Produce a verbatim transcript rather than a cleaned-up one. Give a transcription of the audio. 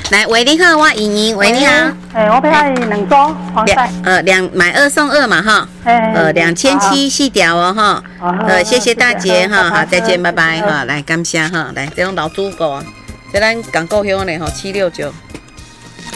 来，喂，你好，我莹莹，喂，你好。 哎，我要两组黄鳝。 呃，两买二送二嘛，哈。呃，两千七细条哦，哈。呃，谢谢大姐哈，好，再见，拜拜哈。来，感谢哈，来，这种老猪狗啊，这咱港购乡的哈，七六九。